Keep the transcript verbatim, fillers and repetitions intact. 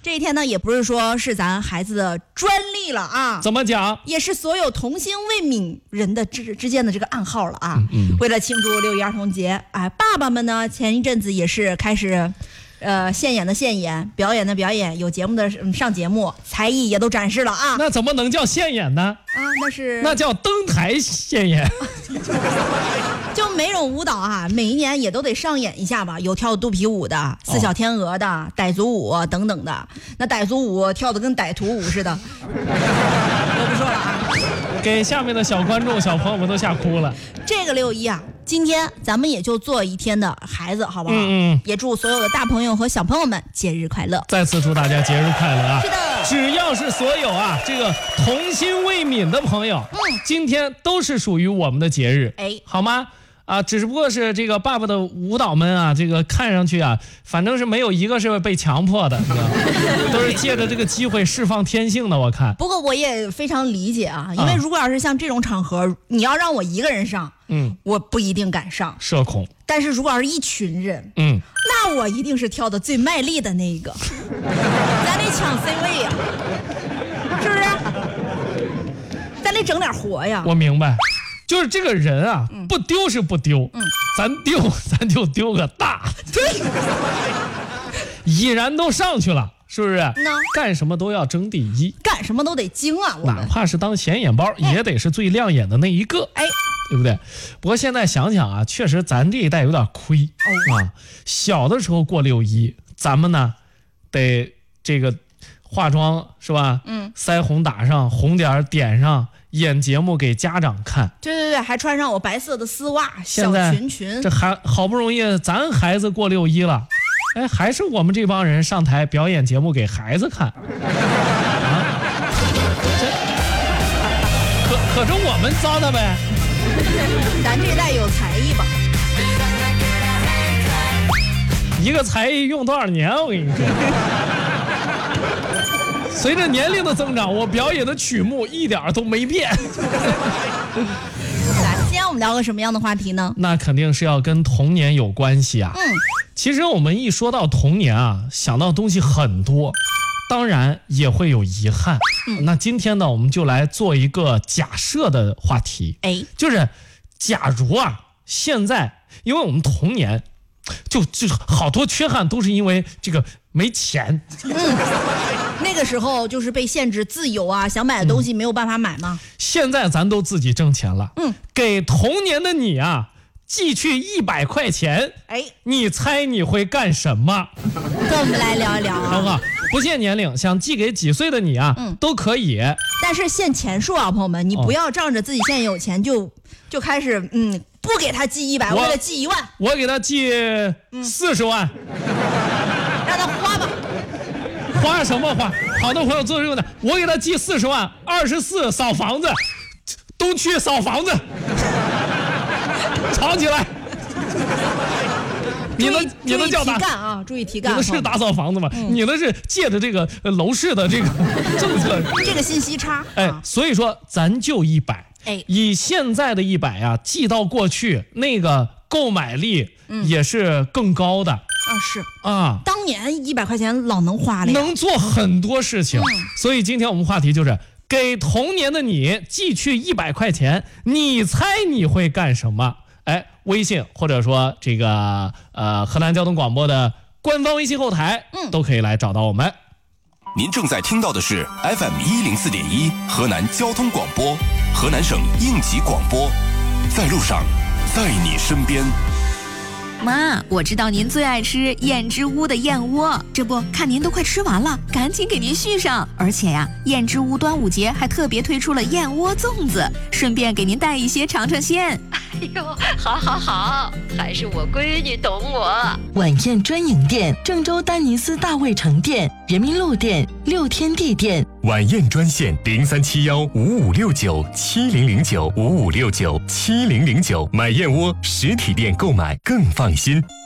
这一天呢，也不是说是咱孩子的专利了啊， 怎么讲？ 也是所有童心未泯人的之之间的这个暗号了啊。 嗯嗯、 为了庆祝六一儿童节，哎，爸爸们呢前一阵子也是开始。呃，现演的现演，表演的表演，有节目的、嗯、上节目，才艺也都展示了啊。 那怎么能叫现演呢？ 啊，那是那叫登台现演。 就每种舞蹈啊，每一年也都得上演一下吧。有跳肚皮舞的、四小天鹅的、哦、傣族舞等等的。那傣族舞跳的跟歹徒舞似的，我不说了啊。 给下面的小观众、小朋友们都吓哭了。 这个六一啊。今天咱们也就做一天的孩子，好不好？ 嗯嗯。 也祝所有的大朋友和小朋友们节日快乐！ 再次祝大家节日快乐啊！ 是的， 只要是所有啊这个童心未泯的朋友，嗯，今天都是属于我们的节日，哎，好吗？啊，只不过是这个爸爸的舞蹈们啊，这个看上去啊，反正是没有一个是被强迫的，都是借着这个机会释放天性的。我看。不过我也非常理解啊，因为如果要是像这种场合，啊、你要让我一个人上，嗯，我不一定敢上， 社恐。 但是如果要是一群人，嗯，那我一定是跳的最卖力的那一个，咱得抢 C 位呀，是不是？咱得整点活呀。 我明白。就是这个人啊，嗯、不丢是不丢，嗯、咱丢咱就丢个大，已然都上去了，是不是？干什么都要争第一， 干什么都得精啊！我哪怕是当显眼包，嗯、也得是最亮眼的那一个，哎，对不对？不过现在想想啊，确实咱这一代有点亏、哦、啊。小的时候过六一，咱们呢得这个化妆是吧？嗯，腮红打上，红点点上。演节目给家长看， 对对对，还穿上我白色的丝袜，小裙裙。 这还好不容易咱孩子过六一了，哎，还是我们这帮人上台表演节目给孩子看。啊，这可可是我们糟的呗。 咱这代有才艺吧？ 一个才艺用多少年？我跟你说。随着年龄的增长，我表演的曲目一点都没变。 来，今天我们聊个什么样的话题呢？ 那肯定是要跟童年有关系啊。嗯，其实我们一说到童年啊，想到的东西很多，当然也会有遗憾。嗯，那今天呢，我们就来做一个假设的话题。哎，就是假如啊，现在因为我们童年就就好多缺憾都是因为这个没钱。 嗯。那个时候就是被限制自由啊，想买的东西没有办法买吗？ 嗯、现在咱都自己挣钱了，嗯，给童年的你啊寄去一百块钱，哎，你猜你会干什么？ 跟我们来聊一聊啊， 好不好？不限年龄，想寄给几岁的你啊，嗯，都可以。 但是限钱数啊，朋友们，你不要仗着自己现在有钱就、哦、就开始嗯不给他寄一百，为了寄一万， 我给他寄四十万、嗯， 让他花吧。 花什么花？好多朋友做这个的，我给他寄四十万，二十四扫房子，东区扫房子，吵起来。你能你能叫他干啊？注意题干。 你的是打扫房子吗？嗯、你的是借着这个楼市的这个政策， 这个信息差。 哎，所以说咱就一百，哎，以现在的一百啊，寄到过去那个购买力也是更高的。嗯啊是啊，当年一百块钱老能花了， 能做很多事情、嗯。所以今天我们话题就是给童年的你寄去一百块钱，你猜你会干什么？哎，微信或者说这个呃河南交通广播的官方微信后台，嗯，都可以来找到我们。 您正在听到的是 F M 一零四点一河南交通广播，河南省应急广播，在路上，在你身边。 妈，我知道您最爱吃燕之屋的燕窝，这不看您都快吃完了，赶紧给您续上。而且呀，燕之屋端午节还特别推出了燕窝粽子，顺便给您带一些尝尝鲜。 哎呦，好好好，还是我闺女懂我。 晚宴专营店：郑州丹尼斯大卫城店、人民路店、六天地店。 晚宴专线零三七幺五五六九七零零九五五六九七零零九，买燕窝实体店购买更放心。